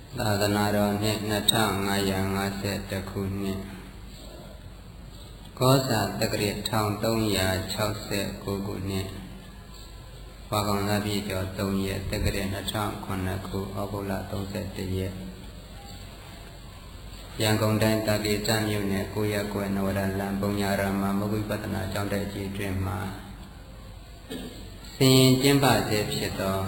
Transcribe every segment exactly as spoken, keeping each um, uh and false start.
သာသနာတော်နှစ်နှစ်ထောင်ငါးရာငါးဆယ်တစ်ခုနှစ်ကောဇာတက္ကရာတစ်ထောင်သုံးရာခြောက်ဆယ်ကိုခုနှစ်ဝါကောင်လပြည့်ကျော်သုံးရက်တက္ကရာနှစ်ထောင်ခုနှစ်ခုဩဂုတ်လသုံးဆယ်တစ်ရက်ရန်ကုန်တိုင်းတာကေစမြို့နယ်ကိုရက်ကွယ်နဝရလံပုံညာရမမဂ္ဂဝိပဿနာကျောင်းတိုက်ကြီးတွင်မှာဆင်ရင်ကျင်းပစေဖြစ်သော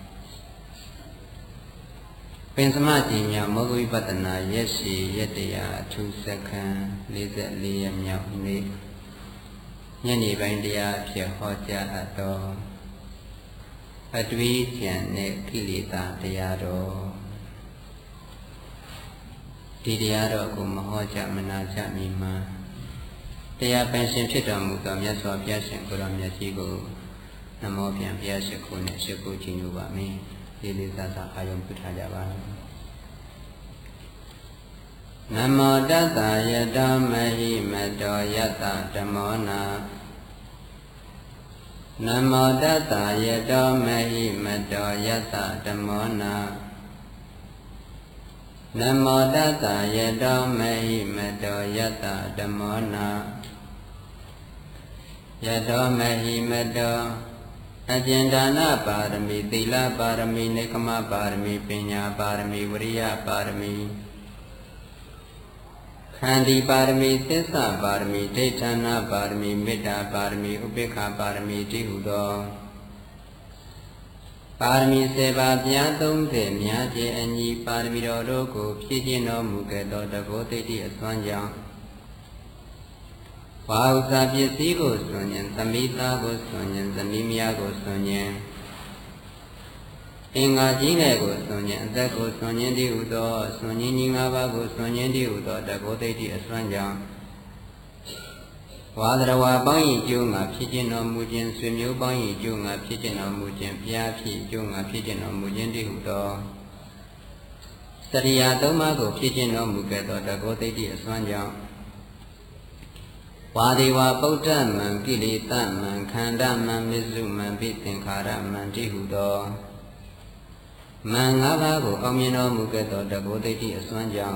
ပင်စမကြီးမြောက်မဂ္ဂဝိပဿနာရက်ရှိရက်တရားအထူးစက္ကန့်လေးဆယ်လေးရက်မြောက်နေ့ညနေပိုင်းတရားအဖြစ်ဟောကြားအပ်သောအတွေ့အကြံနှင့်ကိလေသာတရားတော်ဒီတရားတော်ကိုမဟောကြားမနာကြမီမှာတရားပင်ရှင်ဖြစ်တော်မူသောမြတ်စွာဘုရားရှင်ကိုယ်တော်မြတ်ကြီးကိုနမောပြန်ဘုရားရှိခိုးနဲ့ရှိခိုးကြည်ညိုပါမည်လေးလေးစားစားအာယုံပြုထားကြပါနမောတတ္တယတောမဟိမတောယတ္တဓမ္မောနာနမောတတ္တယတောမဟိမတောယတ္တဓမ္မောနာနမောတတ္တယတောမဟိမတောယတ္တဓမ္မောနာယတောမဟိမတောအကျဉ်ဒါနပါရမီသီလပါရမီနေကမပါရမီပညာပါရမီဝရိယပါရမီခန္တီပါရမီသစ္စာပါရမီဒိဋ္ဌာနပါရမီမေတ္တာပါရမီဥပေက္ခပါရမီတိဟုသောပါရမီစေပါပြားသုံးthểများခြင်းအညီပါရမီတော်တို့ကိုဖြည့်ခြင်းတော်မူခဲ့သောတကောတိတိအစွမ်းကြောင့်ဝါဥစ္စာပစ္စည်းကိုစွန့်ခြင်းသမိသားကိုစွန့်ခြင်းသမီးမယားကိုစွန့်ခြင်းအင်္ဂါကြီးငယ်ကိုစွန့်ခြင်းအသက်ကိုစွန့်ခြင်းတည်းဟူသောစွန့်ခြင်းကြီးငါးပါးကိုစွန့်ခြင်းတည်းဟူသောတကောတိတိအစွမ်းကြောင့်ဝါဒရဝါပေါင်း၏ကျိုးငါဖြစ်ခြင်းတော်မူခြင်းဆွေမျိုးပေါင်း၏ကျိုးငါဖြစ်ခြင်းတော်မူခြင်းဘုရားဖြစ်ကျိုးငါဖြစ်ခြင်းတော်မူခြင်းတည်းဟူသောစရိယာသုံးပါးကိုဖြစ်ခြင်းတော်မူခဲ့သောတကောတိတိအစွမ်းကြောင့်ဝါဒီဝါပုဒ္ဓမံကိလေသာမံခန္ဓာမံမစ္စုမံပိသင်္ခါရမံတိဟုသောမံငါးပါးကိုအောင်မြင်တော်မူခဲ့သောတဘောတိတိအစွမ်းကြောင့်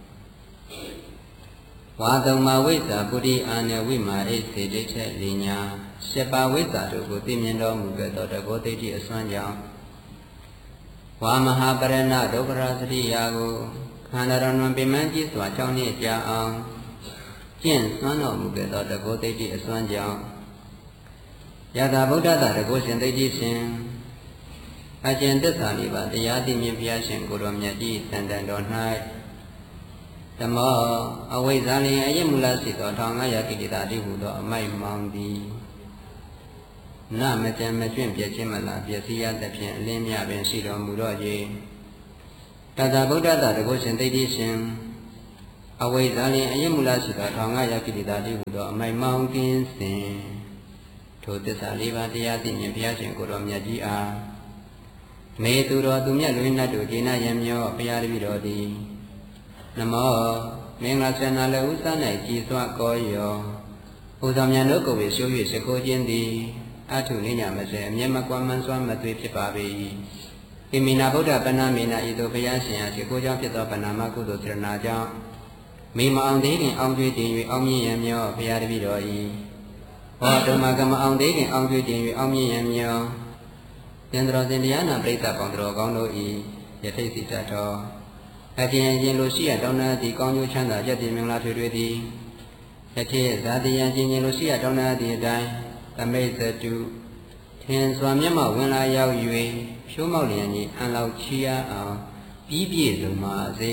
ဝါတုံမဝိဇ္ဇာပုရိအာနဝိမာဣစေတိထက်လိညာရှစ်ပါးဝိဇ္ဇာတို့ကိုသိမြင်တော်မူခဲ့သောတဘောတိတိအစွမ်းကြောင့်ဝါမဟာပရဏဒုက္ခရာစရိယာကိုခန္ဓာတော်တွင်ပြမန်းကြီးစွာကြောင်းနှင့်ကြာအောင်ကျင့်စွမ်းတော်မူခဲ့သောတကောတိတိအစွမ်းကြောင့်ယထာဗုဒ္ဓတာတကောရှင်သိတိရှင်အကျင့်သစ္စာလေးပါးတရားသိမြင်ဘုရားရှင်ကိုယ်တော်မြတ်ကြီးတန်တန်တော်၌ဓမ္မောအဝိဇ္ဇာလျင်အယမူလရှိသောထောင်ငါးရာကိလေသာတိဟုသောအမိုက်မောင်သည်နမကြံမကျွင့်ပြည့်ခြင်းမလားပျက်စီးရသဖြင့်အလင်းမြပင်ရှိတော်မူတော့၍တထာဗုဒ္ဓတာတကောရှင်သိတိရှင်အဝိဇ္ဇာလျင်အယမူလရှိသောထောင်ငါးရာကိလေသာတိဟုသောအမိုက်မောင်ကင်းစဉ်ထိုသစ္စာလေးပါးတရားသိမြင်ဘုရားရှင်ကိုယ်တော်မြတ်ကြီးအားမေသူတော်သူမြတ်လူနတ်တို့ကျေနပ်ရမျောဘုရားတပည့်တော်သည်နမောမင်္ဂလာဆန္ဒလည်းဥစ္စာ၌ကြည်စွာကောယောဘုရားမြတ်တို့ကိုယ်ဝေရှိုး၍စခိုးခြင်းသည်အထုလိညာမစေအမျက်မကွမ်းမစွမ်းမသွေဖြစ်ပါ၏ဣမိနာဗုဒ္ဓပဏာမေနာဤသို့ဘုရားရှင်အားစခိုးကြောင့်ဖြစ်သောပဏာမကုသိုလ်စေရနာကြောင့်မိမအောင်သေးခင်အောင်ကျွေးတင်၍အောင်မြင်ရမျောဘုရားတပည့်တော်၏ဟောဓမ္မကမအောင်သေးခင်အောင်ကျွေးတင်၍အောင်မြင်ရမျောသင်္တော်စင်တရားနာပရိသတ်ပေါင်းတော်ကောင်းတို့၏ယထိတ်စိတ္တတော်အကျဉ်းချင်းလိုရှိရတောင်းတသည်ကောင်းကျိုးချမ်းသာရည်တည်မင်္ဂလာထွေထွေသည်ယထိတ်ဇာတိယံချင်းချင်းလိုရှိရတောင်းတသည်အတိုင်းသမိတ်သတုထင်စွာမျက်မှောက်ဝင်လာရောက်၍ဖြိုးမောက်လျံကြီးအန်လောက်ချီရအောင်ပြီးပြည့်စုံပါစေ